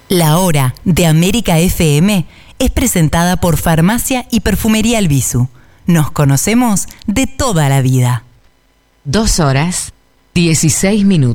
La Hora de América FM es presentada por Farmacia y Perfumería Albizu. Nos conocemos de toda la vida. 2 horas, 16 minutos.